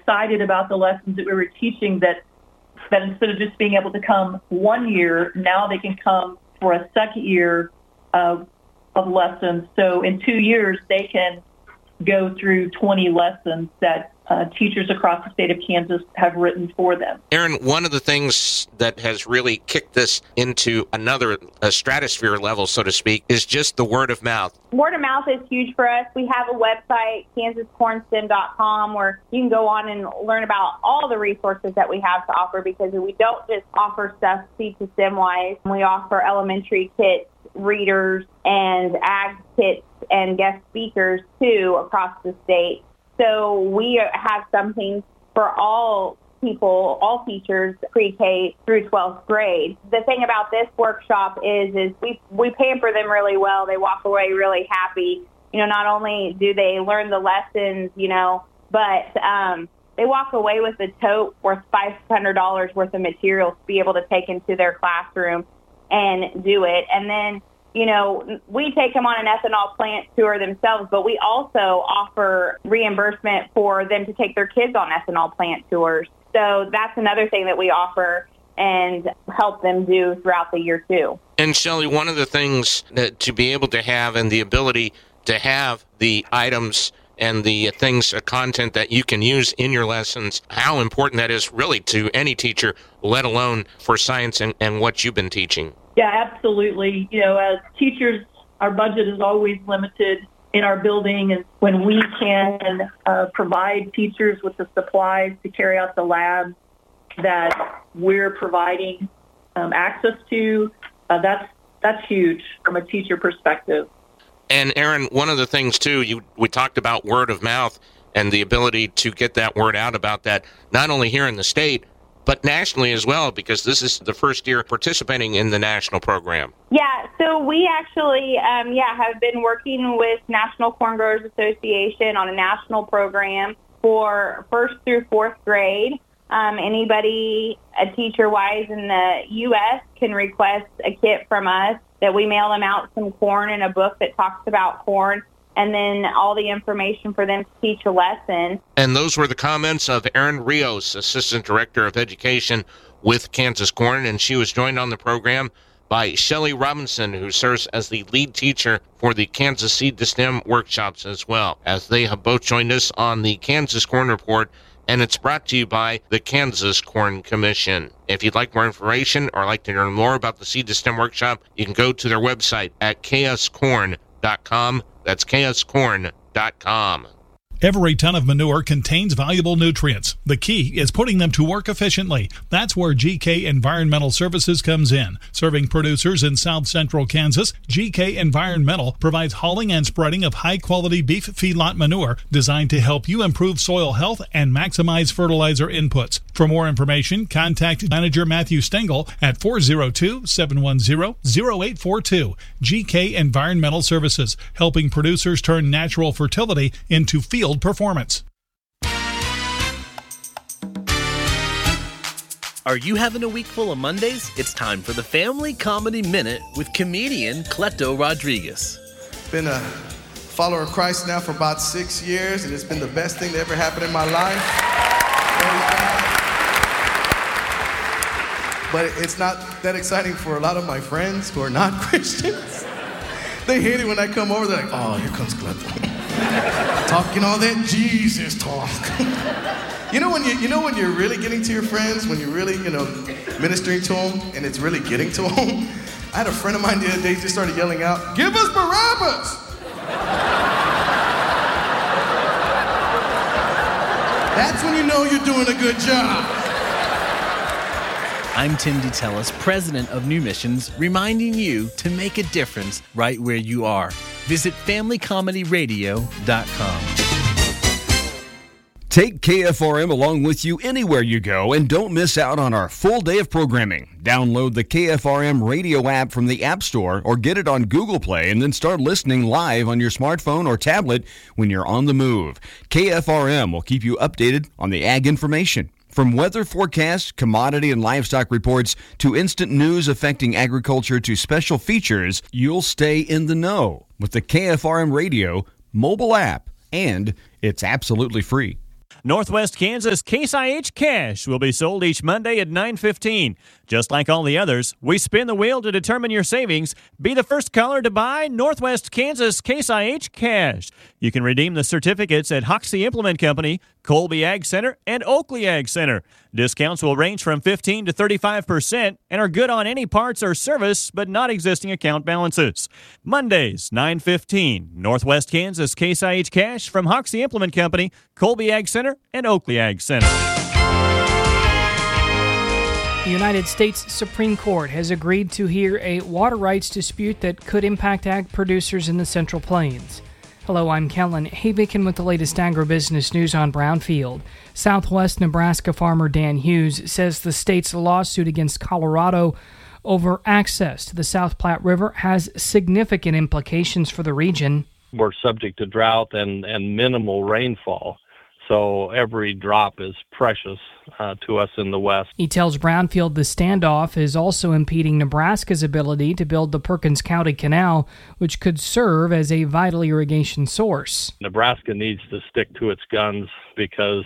excited about the lessons that we were teaching that instead of just being able to come 1 year, now they can come for a second year of lessons. So in 2 years, they can go through 20 lessons that teachers across the state of Kansas have written for them. Erin, one of the things that has really kicked this into a stratosphere level, so to speak, is just the word of mouth. Word of mouth is huge for us. We have a website, kansascornstem.com, where you can go on and learn about all the resources that we have to offer, because we don't just offer stuff seed to stem wise. We offer elementary kits, readers, and ag kits and guest speakers too across the state. So we have something for all people, all teachers, pre-K through 12th grade. The thing about this workshop is we pamper them really well. They walk away really happy. Not only do they learn the lessons, but they walk away with a tote worth $500 worth of materials to be able to take into their classroom and do it. And then we take them on an ethanol plant tour themselves, but we also offer reimbursement for them to take their kids on ethanol plant tours. So that's another thing that we offer and help them do throughout the year, too. And, Shelley, one of the things that to be able to have and the ability to have the items and the things, content that you can use in your lessons, how important that is really to any teacher, let alone for science and what you've been teaching. Yeah, absolutely. As teachers, our budget is always limited in our building, and when we can provide teachers with the supplies to carry out the labs that we're providing access to, that's huge from a teacher perspective. And Erin, one of the things too, we talked about word of mouth and the ability to get that word out about that, not only here in the state, but nationally as well, because this is the first year participating in the national program. Yeah, so we actually have been working with National Corn Growers Association on a national program for 1st through 4th grade. Anybody, teacher-wise in the U.S., can request a kit from us that we mail them out some corn and a book that talks about corn, and then all the information for them to teach a lesson. And those were the comments of Erin Rios, Assistant Director of Education with Kansas Corn, and she was joined on the program by Shelley Robinson, who serves as the lead teacher for the Kansas Seed to STEM workshops as well, as they have both joined us on the Kansas Corn Report, and it's brought to you by the Kansas Corn Commission. If you'd like more information or like to learn more about the Seed to STEM workshop, you can go to their website at kscorn.com. That's kscorn.com. Every ton of manure contains valuable nutrients. The key is putting them to work efficiently. That's where GK Environmental Services comes in. Serving producers in south central Kansas, GK Environmental provides hauling and spreading of high-quality beef feedlot manure designed to help you improve soil health and maximize fertilizer inputs. For more information, contact Manager Matthew Stengel at 402-710-0842. GK Environmental Services, helping producers turn natural fertility into field performance. Are you having a week full of Mondays? It's time for the Family Comedy Minute with comedian Cleto Rodriguez. Been a follower of Christ now for about 6 years, and it's been the best thing that ever happened in my life. But it's not that exciting for a lot of my friends who are not Christians. They hate it when I come over. They're like, oh, here comes Cleto. Talking all that Jesus talk. You know when you're really getting to your friends, when you're really, ministering to them, and it's really getting to them? I had a friend of mine the other day just started yelling out, "Give us Barabbas!" That's when you know you're doing a good job. I'm Tim DeTellis, president of New Missions, reminding you to make a difference right where you are. Visit FamilyComedyRadio.com. Take KFRM along with you anywhere you go and don't miss out on our full day of programming. Download the KFRM radio app from the App Store or get it on Google Play and then start listening live on your smartphone or tablet when you're on the move. KFRM will keep you updated on the ag information. From weather forecasts, commodity and livestock reports, to instant news affecting agriculture to special features, you'll stay in the know with the KFRM radio mobile app, and it's absolutely free. Northwest Kansas Case IH Cash will be sold each Monday at 9:15. Just like all the others, we spin the wheel to determine your savings. Be the first caller to buy Northwest Kansas Case IH Cash. You can redeem the certificates at Hoxie Implement Company, Colby Ag Center, and Oakley Ag Center. Discounts will range from 15 to 35% and are good on any parts or service, but not existing account balances. Mondays, 9:15, Northwest Kansas Case IH Cash from Hoxie Implement Company, Colby Ag Center, and Oakley Ag Center. The United States Supreme Court has agreed to hear a water rights dispute that could impact ag producers in the Central Plains. Hello, I'm Kellen Havikin with the latest agribusiness news on Brownfield. Southwest Nebraska farmer Dan Hughes says the state's lawsuit against Colorado over access to the South Platte River has significant implications for the region. We're subject to drought and minimal rainfall, so every drop is precious to us in the West. He tells Brownfield the standoff is also impeding Nebraska's ability to build the Perkins County Canal, which could serve as a vital irrigation source. Nebraska needs to stick to its guns because,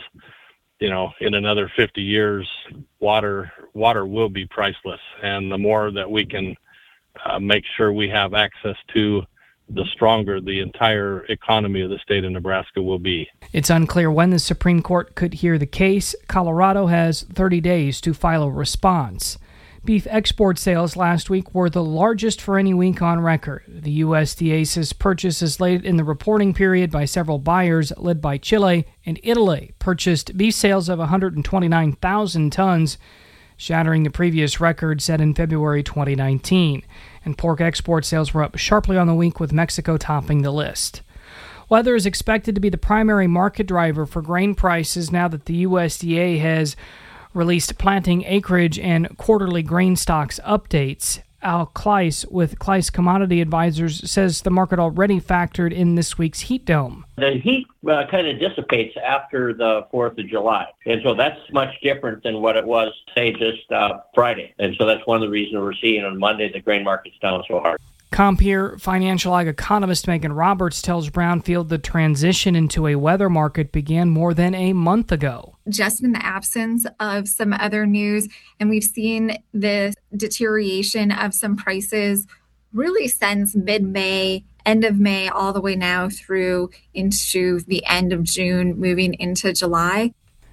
in another 50 years, water will be priceless. And the more that we can make sure we have access to, the stronger the entire economy of the state of Nebraska will be. It's unclear when the Supreme Court could hear the case. Colorado has 30 days to file a response. Beef export sales last week were the largest for any week on record. The USDA says purchases late in the reporting period by several buyers, led by Chile and Italy, purchased beef sales of 129,000 tons, shattering the previous record set in February 2019. And pork export sales were up sharply on the week, with Mexico topping the list. Weather is expected to be the primary market driver for grain prices now that the USDA has released planting acreage and quarterly grain stocks updates. Al Kleiss with Kleiss Commodity Advisors says the market already factored in this week's heat dome. The heat kind of dissipates after the 4th of July. And so that's much different than what it was, say, just Friday. And so that's one of the reasons we're seeing on Monday the grain market's down so hard. Compeer financial ag economist Megan Roberts tells Brownfield the transition into a weather market began more than a month ago. Just in the absence of some other news, and we've seen this deterioration of some prices really since mid-May, end of May, all the way now through into the end of June, moving into July.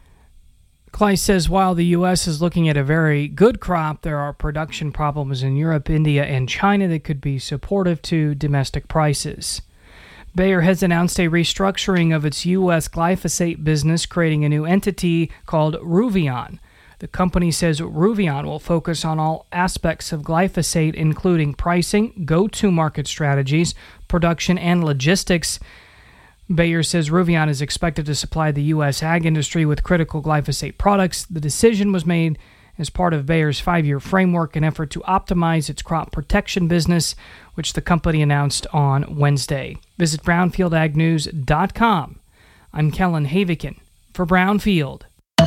Kleiss says while the U.S. is looking at a very good crop, there are production problems in Europe, India, and China that could be supportive to domestic prices. Bayer has announced a restructuring of its U.S. glyphosate business, creating a new entity called Ruveon. The company says Ruveon will focus on all aspects of glyphosate, including pricing, go-to-market strategies, production, and logistics. Bayer says Ruveon is expected to supply the U.S. ag industry with critical glyphosate products. The decision was made as part of Bayer's 5-year framework, an effort to optimize its crop protection business, which the company announced on Wednesday. Visit BrownfieldAgNews.com. I'm Kellen Havikin for Brownfield.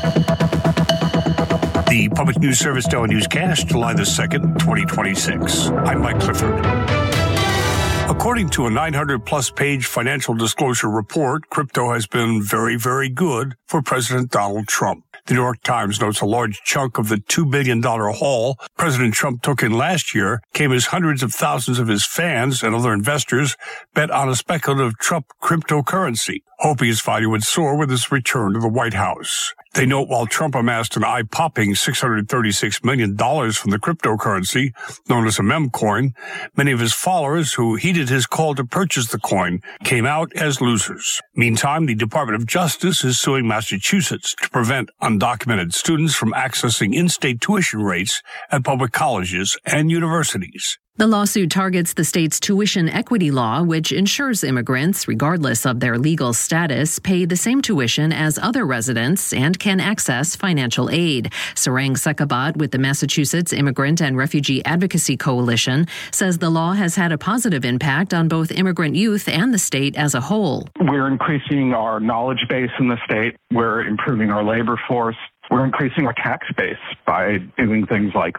The Public News Service Daily Newscast, July the 2nd, 2026. I'm Mike Clifford. According to a 900-plus page financial disclosure report, crypto has been very, very good for President Donald Trump. The New York Times notes a large chunk of the $2 billion haul President Trump took in last year came as hundreds of thousands of his fans and other investors bet on a speculative Trump cryptocurrency, hoping his value would soar with his return to the White House. They note while Trump amassed an eye-popping $636 million from the cryptocurrency, known as a memcoin, many of his followers who heeded his call to purchase the coin came out as losers. Meantime, the Department of Justice is suing Massachusetts to prevent undocumented students from accessing in-state tuition rates at public colleges and universities. The lawsuit targets the state's tuition equity law, which ensures immigrants, regardless of their legal status, pay the same tuition as other residents and can access financial aid. Sarang Sekabat with the Massachusetts Immigrant and Refugee Advocacy Coalition says the law has had a positive impact on both immigrant youth and the state as a whole. We're increasing our knowledge base in the state. We're improving our labor force. We're increasing our tax base by doing things like this.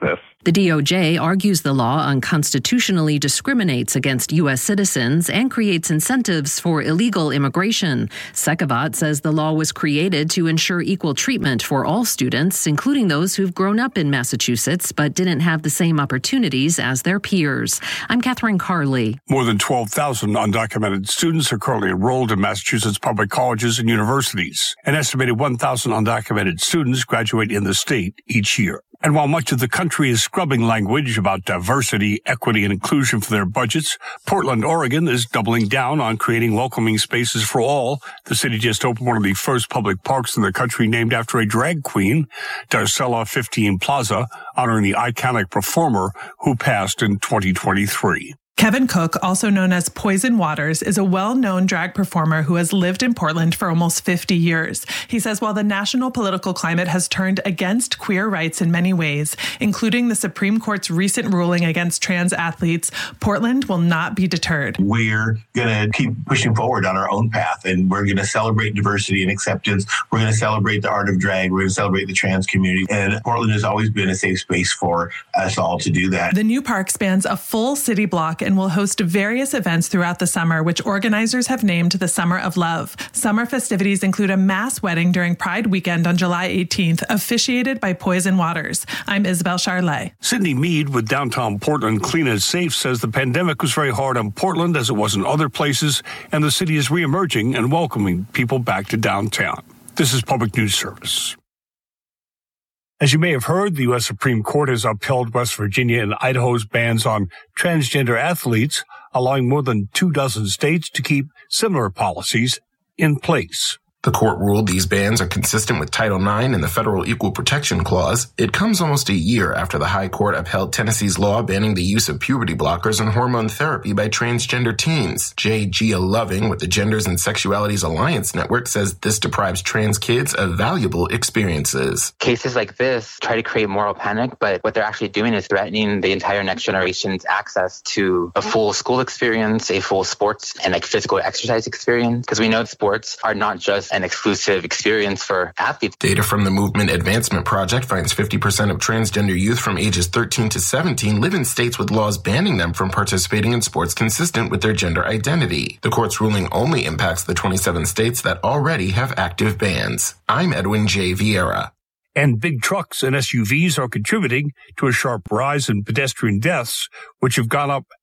The DOJ argues the law unconstitutionally discriminates against U.S. citizens and creates incentives for illegal immigration. Sekavat says the law was created to ensure equal treatment for all students, including those who've grown up in Massachusetts but didn't have the same opportunities as their peers. I'm Catherine Carley. More than 12,000 undocumented students are currently enrolled in Massachusetts public colleges and universities. An estimated 1,000 undocumented students graduate in the state each year. And while much of the country is scrubbing language about diversity, equity, and inclusion for their budgets, Portland, Oregon is doubling down on creating welcoming spaces for all. The city just opened one of the first public parks in the country named after a drag queen, Darcella 15 Plaza, honoring the iconic performer who passed in 2023. Kevin Cook, also known as Poison Waters, is a well-known drag performer who has lived in Portland for almost 50 years. He says while the national political climate has turned against queer rights in many ways, including the Supreme Court's recent ruling against trans athletes, Portland will not be deterred. We're going to keep pushing forward on our own path, and we're going to celebrate diversity and acceptance. We're going to celebrate the art of drag. We're going to celebrate the trans community. And Portland has always been a safe space for us all to do that. The new park spans a full city block and will host various events throughout the summer, which organizers have named the Summer of Love. Summer festivities include a mass wedding during Pride weekend on July 18th, officiated by Poison Waters. I'm Isabel Charlet. Sydney Mead with Downtown Portland Clean and Safe says the pandemic was very hard on Portland as it was in other places, and the city is reemerging and welcoming people back to downtown. This is Public News Service. As you may have heard, the U.S. Supreme Court has upheld West Virginia and Idaho's bans on transgender athletes, allowing more than 24 states to keep similar policies in place. The court ruled these bans are consistent with Title IX and the Federal Equal Protection Clause. It comes almost a year after the High Court upheld Tennessee's law banning the use of puberty blockers and hormone therapy by transgender teens. J. Gia Loving with the Genders and Sexualities Alliance Network says this deprives trans kids of valuable experiences. Cases like this try to create moral panic, but what they're actually doing is threatening the entire next generation's access to a full school experience, a full sports and physical exercise experience, because we know sports are not just an exclusive experience for athletes. Data from the Movement Advancement Project finds 50% of transgender youth from ages 13 to 17 live in states with laws banning them from participating in sports consistent with their gender identity. The court's ruling only impacts the 27 states that already have active bans. I'm Edwin J. Vieira. And big trucks and SUVs are contributing to a sharp rise in pedestrian deaths, which have gone up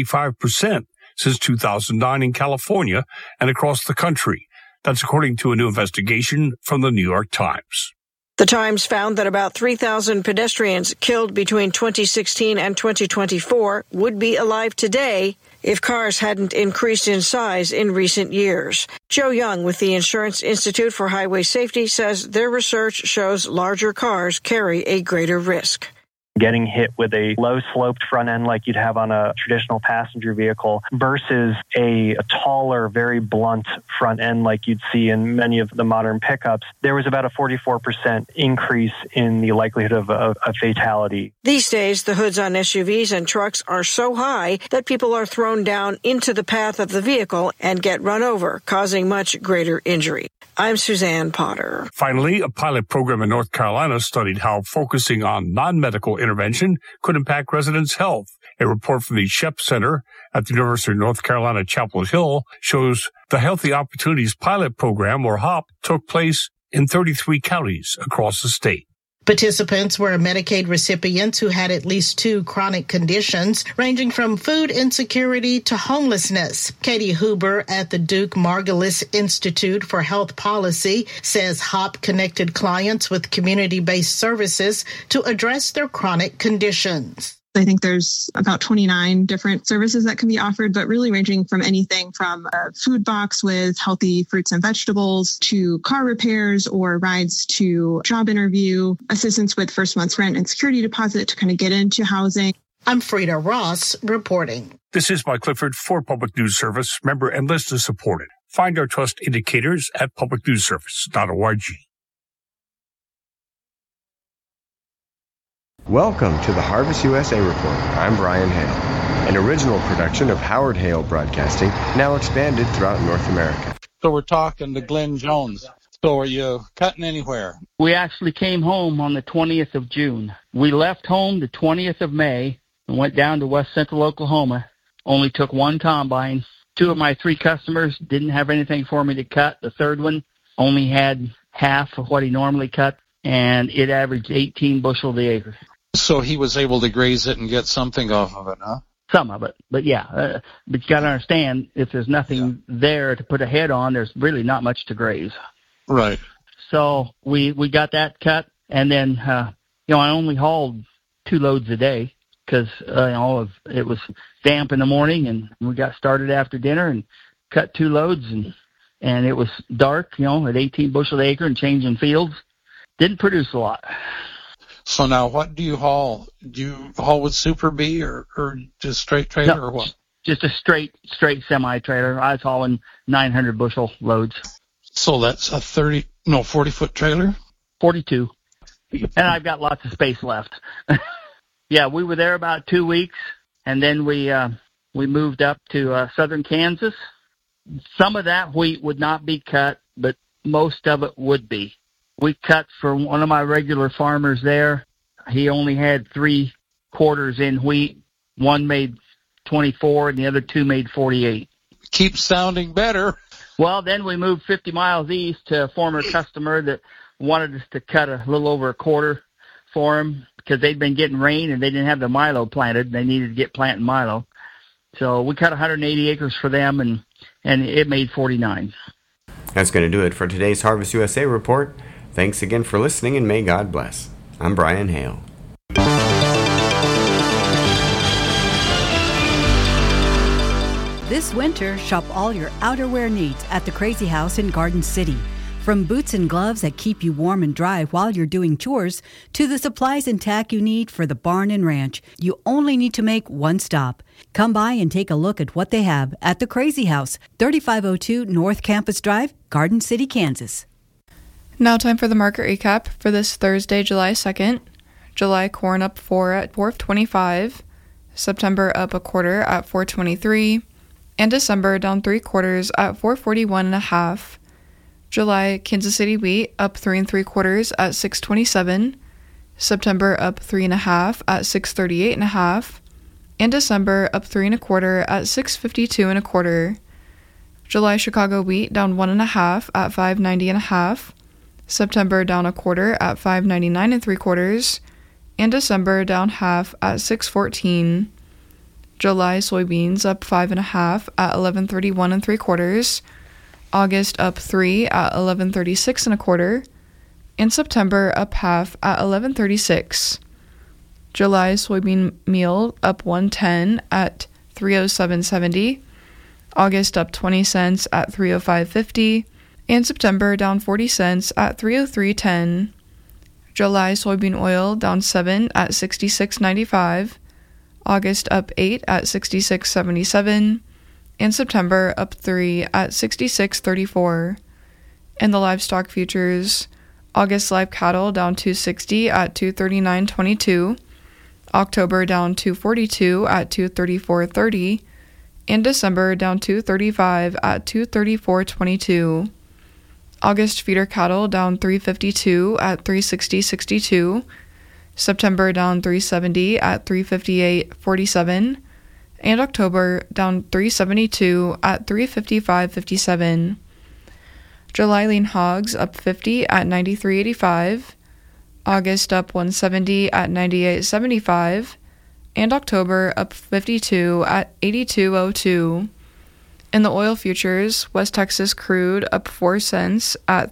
75% since 2009 in California and across the country. That's according to a new investigation from the New York Times. The Times found that about 3,000 pedestrians killed between 2016 and 2024 would be alive today if cars hadn't increased in size in recent years. Joe Young with the Insurance Institute for Highway Safety says their research shows larger cars carry a greater risk. Getting hit with a low-sloped front end like you'd have on a traditional passenger vehicle versus a taller, very blunt front end like you'd see in many of the modern pickups, there was about a 44% increase in the likelihood of a fatality. These days, the hoods on SUVs and trucks are so high that people are thrown down into the path of the vehicle and get run over, causing much greater injury. I'm Suzanne Potter. Finally, a pilot program in North Carolina studied how focusing on non-medical intervention could impact residents' health. A report from the Shep Center at the University of North Carolina, Chapel Hill, shows the Healthy Opportunities Pilot Program, or HOP, took place in 33 counties across the state. Participants were Medicaid recipients who had at least 2 chronic conditions, ranging from food insecurity to homelessness. Katie Huber at the Duke Margulis Institute for Health Policy says HOP connected clients with community-based services to address their chronic conditions. I think there's about 29 different services that can be offered, but really ranging from anything from a food box with healthy fruits and vegetables to car repairs or rides to job interview, assistance with first month's rent and security deposit to kind of get into housing. I'm Frida Ross reporting. This is Mike Clifford for Public News Service, member and listener supported. Find our trust indicators at publicnewsservice.org. Welcome to the Harvest USA Report. I'm Brian Hale, an original production of Howard Hale Broadcasting, now expanded throughout North America. So we're talking to Glenn Jones. So are you cutting anywhere? We actually came home on the 20th of June. We left home the 20th of May and went down to West Central Oklahoma. Only took one combine. 2 of my 3 customers didn't have anything for me to cut. The third one only had half of what he normally cut, and it averaged 18 bushel the acre. So he was able to graze it and get something off of it, huh? Some of it, but yeah. But you got to understand, if there's nothing there to put a head on, there's really not much to graze. Right. So we got that cut, and then I only hauled 2 loads a day because it was damp in the morning, and we got started after dinner and cut 2 loads, and it was dark, at 18 bushel an acre and changing fields. Didn't produce a lot. So now what do you haul? Do you haul with Super B or just straight trailer or what? Just a straight semi-trailer. I was hauling 900 bushel loads. So that's a 40-foot trailer? 42. And I've got lots of space left. Yeah, we were there about 2 weeks, and then we moved up to southern Kansas. Some of that wheat would not be cut, but most of it would be. We cut for one of my regular farmers there. He only had 3 quarters in wheat. One made 24, and the other 2 made 48. Keeps sounding better. Well, then we moved 50 miles east to a former customer that wanted us to cut a little over a quarter for him because they'd been getting rain and they didn't have the milo planted. They needed to get planting milo. So we cut 180 acres for them, and it made 49. That's going to do it for today's Harvest USA report. Thanks again for listening, and may God bless. I'm Brian Hale. This winter, shop all your outerwear needs at the Crazy House in Garden City. From boots and gloves that keep you warm and dry while you're doing chores, to the supplies and tack you need for the barn and ranch, you only need to make one stop. Come by and take a look at what they have at the Crazy House, 3502 North Campus Drive, Garden City, Kansas. Now time for the market recap for this Thursday, July 2nd. July corn up 4 at $4.25, September up a quarter at $4.23, and December down 3/4 at $4.41.5. July Kansas City wheat up 3 3/4 at $6.27, September up 3 1/2 at $6.38.5, and December up 3 1/4 at $6.52 1/4. July Chicago wheat down 1 1/2 at $5.90.5. September down a quarter at $5.99 3/4, and December down half at $6.14. July soybeans up 5 1/2 at $11.31 3/4. August up 3 at $11.36 1/4, and September up half at $11.36. July soybean meal up 1.10 at $3.0770. August up 20 cents at $3.0550. And September down 40 cents at $3.0310. July soybean oil down 7 at $66.95. August up 8 at $66.77. And September up 3 at $66.34. And the livestock futures, August live cattle down 260 at $239.22. October down 242 at $234.30. And December down 235 at $234.22. August feeder cattle down 352 at $360.62. September down 370 at $358.47. And October down 372 at $355.57. July lean hogs up 50 at $93.85. August up 170 at $98.75. And October up 52 at $82.02. In the oil futures, West Texas crude up 4 cents at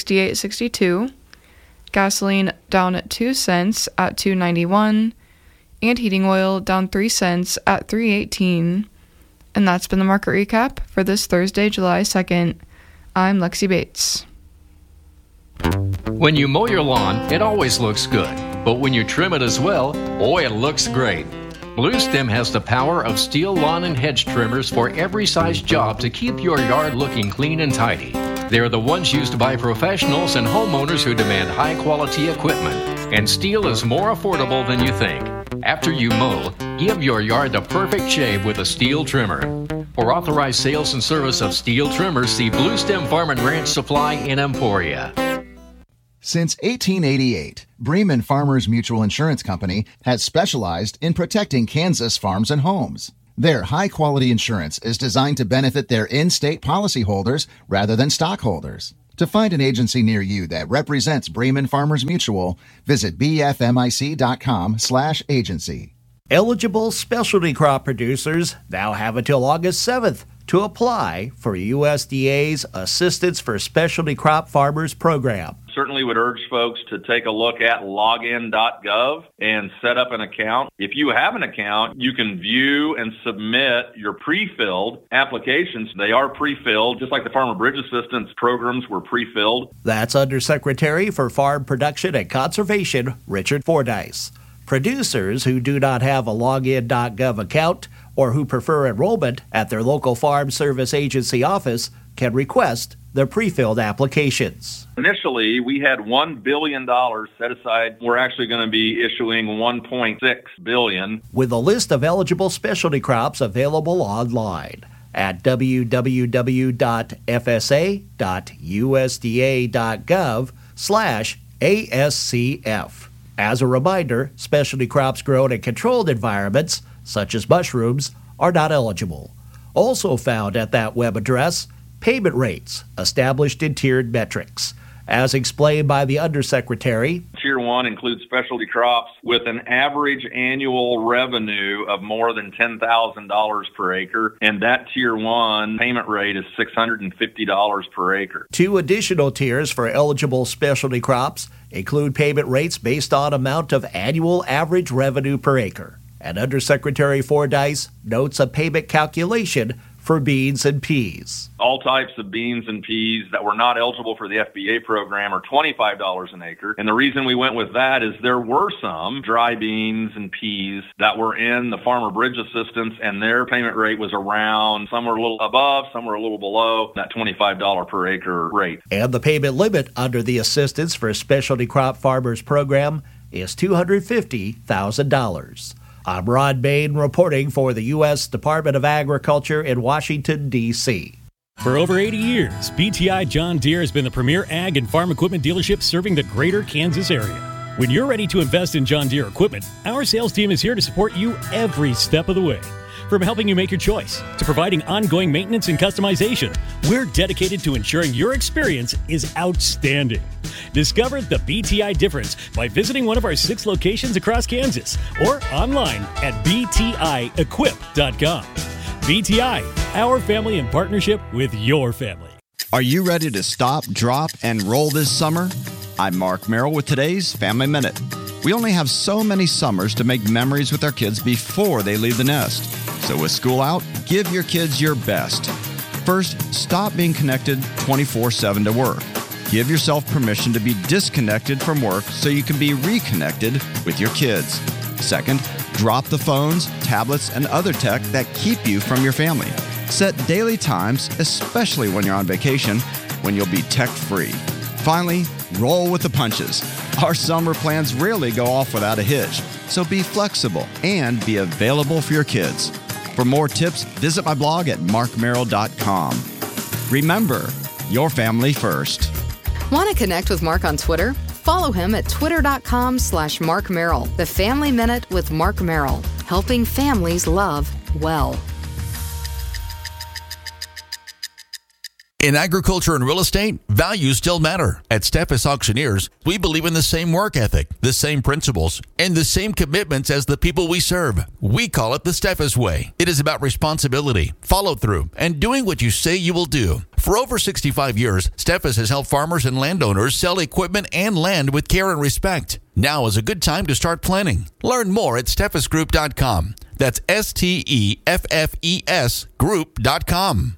$68.62. Gasoline down at 2 cents at $2.91. And heating oil down 3 cents at $3.18. And that's been the market recap for this Thursday, July 2nd. I'm Lexi Bates. When you mow your lawn, it always looks good. But when you trim it as well, boy, it looks great. Bluestem has the power of steel lawn and hedge trimmers for every size job to keep your yard looking clean and tidy. They are the ones used by professionals and homeowners who demand high-quality equipment. And steel is more affordable than you think. After you mow, give your yard the perfect shave with a steel trimmer. For authorized sales and service of steel trimmers, see Blue Stem Farm and Ranch Supply in Emporia. Since 1888, Bremen Farmers Mutual Insurance Company has specialized in protecting Kansas farms and homes. Their high-quality insurance is designed to benefit their in-state policyholders rather than stockholders. To find an agency near you that represents Bremen Farmers Mutual, visit bfmic.com/agency. Eligible specialty crop producers now have until August 7th to apply for USDA's Assistance for Specialty Crop Farmers program. Certainly would urge folks to take a look at login.gov and set up an account. If you have an account, you can view and submit your pre-filled applications. They are pre-filled, just like the Farmer Bridge Assistance programs were pre-filled. That's Undersecretary for Farm Production and Conservation, Richard Fordyce. Producers who do not have a login.gov account or who prefer enrollment at their local Farm Service Agency office can request their pre-filled applications. Initially, we had $1 billion set aside. We're actually going to be issuing $1.6 billion. With a list of eligible specialty crops available online at www.fsa.usda.gov/ASCF. As a reminder, specialty crops grown in controlled environments, such as mushrooms, are not eligible. Also found at that web address, payment rates established in tiered metrics. As explained by the Undersecretary, Tier 1 includes specialty crops with an average annual revenue of more than $10,000 per acre, and that Tier 1 payment rate is $650 per acre. 2 additional tiers for eligible specialty crops include payment rates based on amount of annual average revenue per acre. And Undersecretary Fordyce notes a payment calculation for beans and peas. All types of beans and peas that were not eligible for the FBA program are $25 an acre. And the reason we went with that is there were some dry beans and peas that were in the Farmer Bridge Assistance, and their payment rate was around, some were a little above, some were a little below that $25 per acre rate. And the payment limit under the Assistance for Specialty Crop Farmers program is $250,000. I'm Ron Bain reporting for the U.S. Department of Agriculture in Washington, D.C. For over 80 years, BTI John Deere has been the premier ag and farm equipment dealership serving the greater Kansas area. When you're ready to invest in John Deere equipment, our sales team is here to support you every step of the way. From helping you make your choice to providing ongoing maintenance and customization, we're dedicated to ensuring your experience is outstanding. Discover the BTI difference by visiting one of our 6 locations across Kansas or online at btiequip.com. BTI, our family in partnership with your family. Are you ready to stop, drop, and roll this summer? I'm Mark Merrill with today's Family Minute. We only have so many summers to make memories with our kids before they leave the nest. So with school out, give your kids your best. First, stop being connected 24/7 to work. Give yourself permission to be disconnected from work so you can be reconnected with your kids. Second, drop the phones, tablets, and other tech that keep you from your family. Set daily times, especially when you're on vacation, when you'll be tech-free. Finally, roll with the punches. Our summer plans rarely go off without a hitch, so be flexible and be available for your kids. For more tips, visit my blog at markmerrill.com. Remember, your family first. Want to connect with Mark on Twitter? Follow him at twitter.com/Mark Merrill. The Family Minute with Mark Merrill, helping families love well. In agriculture and real estate, values still matter. At Steffes Auctioneers, we believe in the same work ethic, the same principles, and the same commitments as the people we serve. We call it the Steffes Way. It is about responsibility, follow-through, and doing what you say you will do. For over 65 years, Steffes has helped farmers and landowners sell equipment and land with care and respect. Now is a good time to start planning. Learn more at steffesgroup.com. That's STEFFES group.com.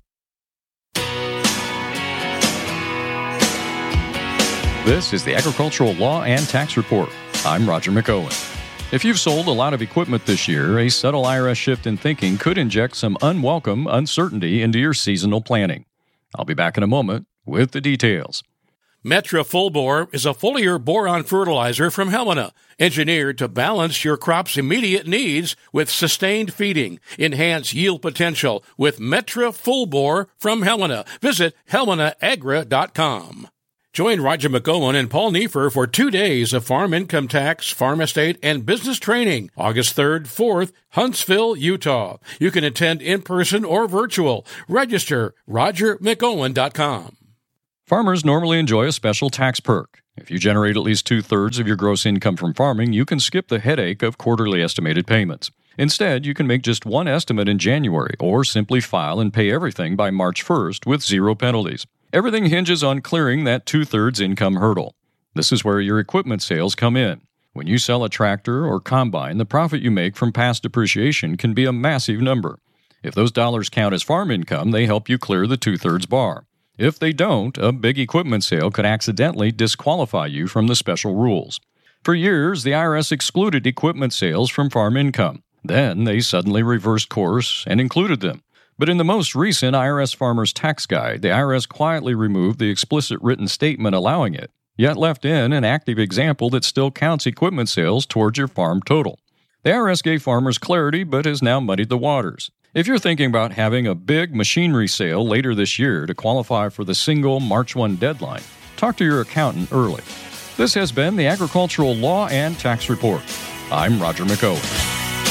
This is the Agricultural Law and Tax Report. I'm Roger McOwen. If you've sold a lot of equipment this year, a subtle IRS shift in thinking could inject some unwelcome uncertainty into your seasonal planning. I'll be back in a moment with the details. Metra Full Bore is a foliar boron fertilizer from Helena, engineered to balance your crop's immediate needs with sustained feeding. Enhance yield potential with Metra Full Bore from Helena. Visit HelenaAgra.com. Join Roger McOwen and Paul Neiffer for 2 days of farm income tax, farm estate, and business training, August 3rd, 4th, Huntsville, Utah. You can attend in person or virtual. Register RogerMcOwen.com. Farmers normally enjoy a special tax perk. If you generate at least 2/3 of your gross income from farming, you can skip the headache of quarterly estimated payments. Instead, you can make just one estimate in January or simply file and pay everything by March 1st with 0 penalties. Everything hinges on clearing that 2/3 income hurdle. This is where your equipment sales come in. When you sell a tractor or combine, the profit you make from past depreciation can be a massive number. If those dollars count as farm income, they help you clear the 2/3 bar. If they don't, a big equipment sale could accidentally disqualify you from the special rules. For years, the IRS excluded equipment sales from farm income. Then they suddenly reversed course and included them. But in the most recent IRS Farmer's Tax Guide, the IRS quietly removed the explicit written statement allowing it, yet left in an active example that still counts equipment sales towards your farm total. The IRS gave farmers clarity, but has now muddied the waters. If you're thinking about having a big machinery sale later this year to qualify for the single March 1 deadline, talk to your accountant early. This has been the Agricultural Law and Tax Report. I'm Roger McOwen.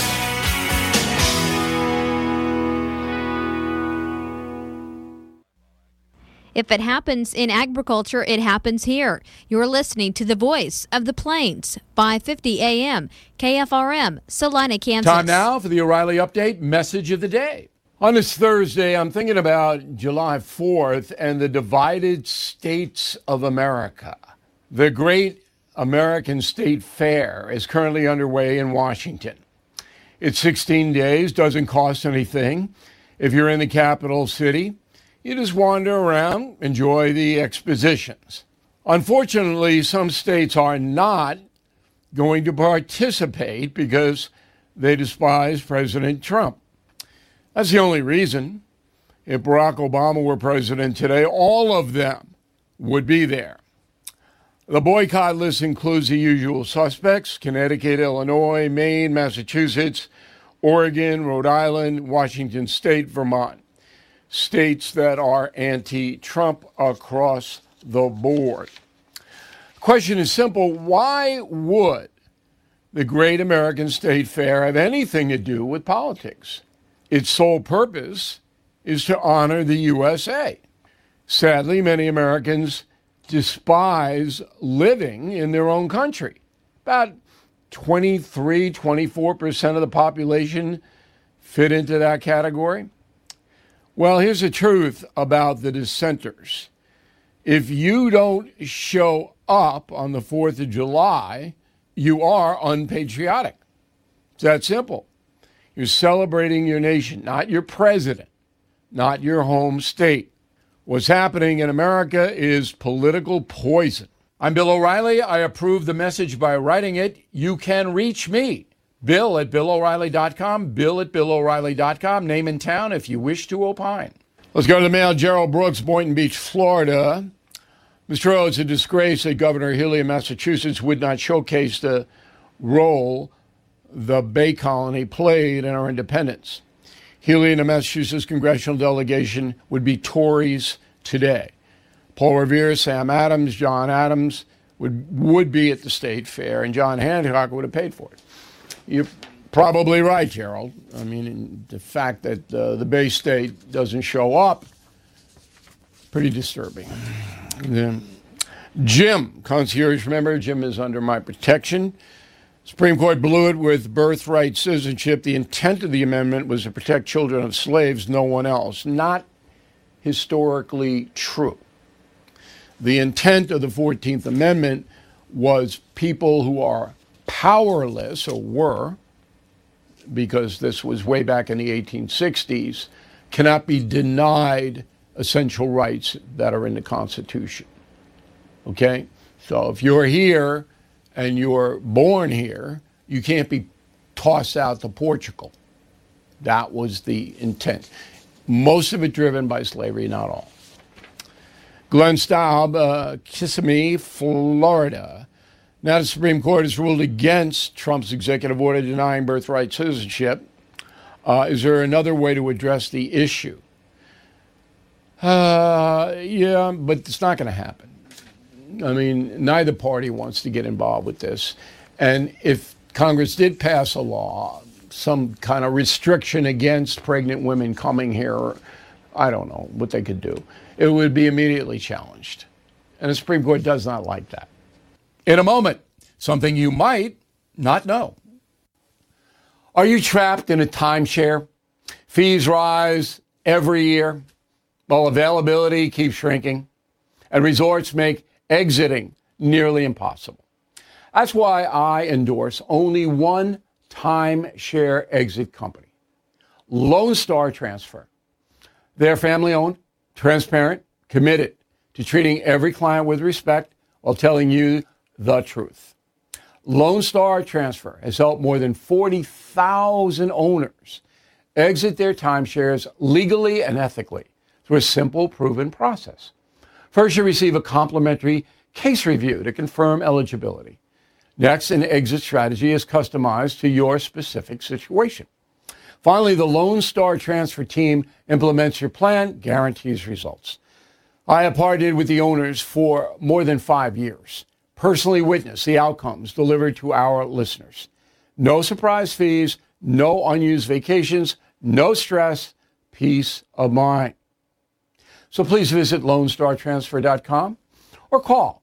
If it happens in agriculture, it happens here. You're listening to the voice of the Plains, 550 AM, KFRM, Salina, Kansas. Time now for the O'Reilly Update Message of the Day. On this Thursday, I'm thinking about July 4th and the divided states of America. The Great American State Fair is currently underway in Washington. It's 16 days, doesn't cost anything. If you're in the capital city, you just wander around, enjoy the expositions. Unfortunately, some states are not going to participate because they despise President Trump. That's the only reason. If Barack Obama were president today, all of them would be there. The boycott list includes the usual suspects: Connecticut, Illinois, Maine, Massachusetts, Oregon, Rhode Island, Washington State, Vermont. States that are anti-Trump across the board. The question is simple. Why would the Great American State Fair have anything to do with politics? Its sole purpose is to honor the USA. Sadly, many Americans despise living in their own country. About 24% of the population fit into that category. Well, here's the truth about the dissenters. If you don't show up on the 4th of July, you are unpatriotic. It's that simple. You're celebrating your nation, not your president, not your home state. What's happening in America is political poison. I'm Bill O'Reilly. I approve the message by writing it. You can reach me. Bill at BillO'Reilly.com, Bill at BillO'Reilly.com, name and town if you wish to opine. Let's go to the mail. Gerald Brooks, Boynton Beach, Florida. Mr. O, it's a disgrace that Governor Healey of Massachusetts would not showcase the role the Bay Colony played in our independence. Healey and the Massachusetts congressional delegation would be Tories today. Paul Revere, Sam Adams, John Adams would be at the state fair, and John Hancock would have paid for it. You're probably right, Gerald. I mean, the fact that the Bay State doesn't show up, pretty disturbing. Then Jim, concierge member. Jim is under my protection. Supreme Court blew it with birthright citizenship. The intent of the amendment was to protect children of slaves, no one else. Not historically true. The intent of the 14th Amendment was people who are powerless, or were, because this was way back in the 1860s, cannot be denied essential rights that are in the Constitution. Okay? So if you're here and you're born here, you can't be tossed out to Portugal. That was the intent. Most of it driven by slavery, not all. Glenn Staub, Kissimmee, Florida. Now the Supreme Court has ruled against Trump's executive order denying birthright citizenship. Is there another way to address the issue? Yeah, but it's not going to happen. I mean, neither party wants to get involved with this. And if Congress did pass a law, some kind of restriction against pregnant women coming here, I don't know what they could do, it would be immediately challenged. And the Supreme Court does not like that. In a moment, something you might not know. Are you trapped in a timeshare? Fees rise every year, while availability keeps shrinking, and resorts make exiting nearly impossible. That's why I endorse only one timeshare exit company, Lone Star Transfer. They're family-owned, transparent, committed to treating every client with respect while telling you the truth. Lone Star Transfer has helped more than 40,000 owners exit their timeshares legally and ethically through a simple, proven process. First, you receive a complimentary case review to confirm eligibility. Next, an exit strategy is customized to your specific situation. Finally, the Lone Star Transfer team implements your plan, guarantees results. I have partnered with the owners for more than 5 years, personally witnessed the outcomes delivered to our listeners. No surprise fees, no unused vacations, no stress, peace of mind. So please visit LoneStarTransfer.com or call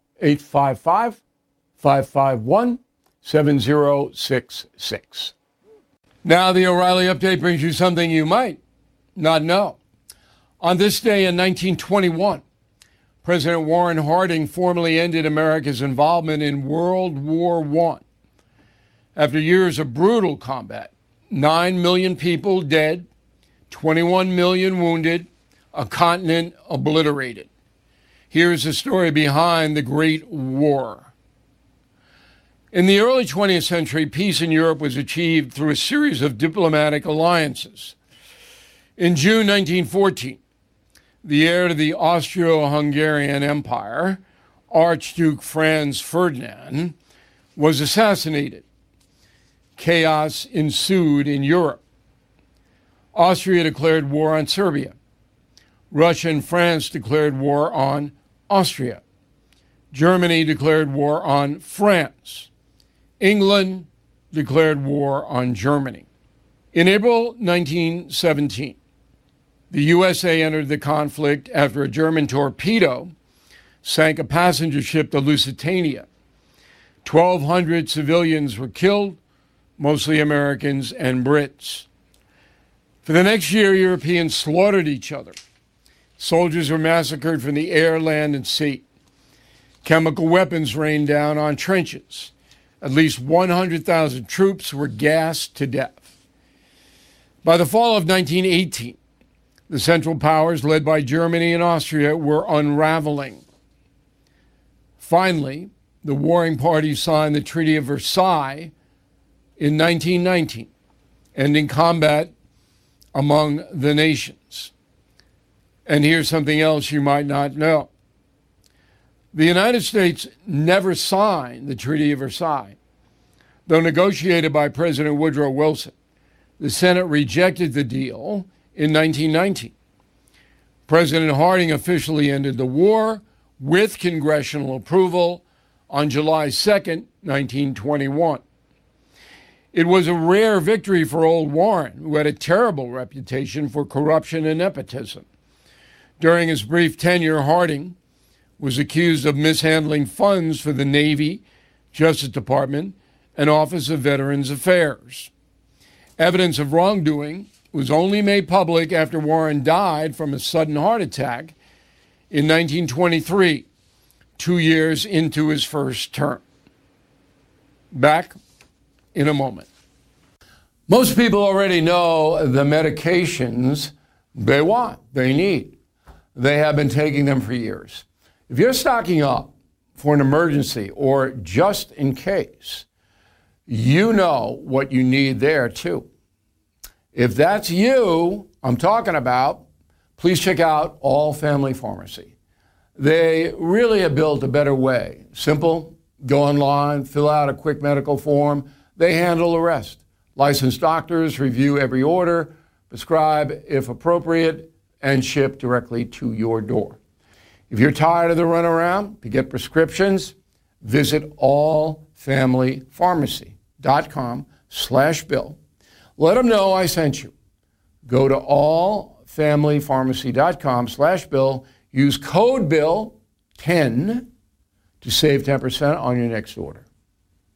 855-551-7066. Now the O'Reilly Update brings you something you might not know. On this day in 1921, President Warren Harding formally ended America's involvement in World War I. After years of brutal combat, 9 million people dead, 21 million wounded, a continent obliterated. Here's the story behind the Great War. In the early 20th century, peace in Europe was achieved through a series of diplomatic alliances. In June 1914, the heir to the Austro-Hungarian Empire, Archduke Franz Ferdinand, was assassinated. Chaos ensued in Europe. Austria declared war on Serbia. Russia and France declared war on Austria. Germany declared war on France. England declared war on Germany. In April 1917, the USA entered the conflict after a German torpedo sank a passenger ship, the Lusitania. 1,200 civilians were killed, mostly Americans and Brits. For the next year, Europeans slaughtered each other. Soldiers were massacred from the air, land, and sea. Chemical weapons rained down on trenches. At least 100,000 troops were gassed to death. By the fall of 1918, the Central Powers, led by Germany and Austria, were unraveling. Finally, the warring parties signed the Treaty of Versailles in 1919, ending combat among the nations. And here's something else you might not know. The United States never signed the Treaty of Versailles. Though negotiated by President Woodrow Wilson, the Senate rejected the deal in 1919. President Harding officially ended the war with congressional approval on July 2nd, 1921. It was a rare victory for old Warren, who had a terrible reputation for corruption and nepotism. During his brief tenure, Harding was accused of mishandling funds for the Navy, Justice Department, and Office of Veterans Affairs. Evidence of wrongdoing was only made public after Warren died from a sudden heart attack in 1923, 2 years into his first term. Back in a moment. Most people already know the medications they want, they need. They have been taking them for years. If you're stocking up for an emergency or just in case, you know what you need there too. If that's you I'm talking about, please check out All Family Pharmacy. They really have built a better way. Simple, go online, fill out a quick medical form. They handle the rest. Licensed doctors review every order, prescribe if appropriate, and ship directly to your door. If you're tired of the runaround, to get prescriptions, visit allfamilypharmacy.com/Bill. Let them know I sent you. Go to allfamilypharmacy.com/Bill. Use code BILL10 to save 10% on your next order.